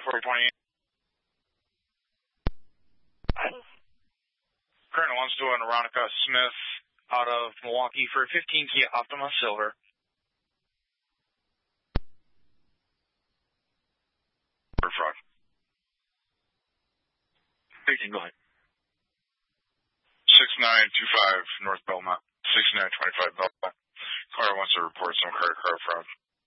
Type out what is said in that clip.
2420. Currently wants to do an Aronica Smith out of Milwaukee for a 15 Kia Optima Silver. Fraud. 18, go ahead. 6925 North Belmont. 6925 Belmont. Car wants to report some credit card fraud.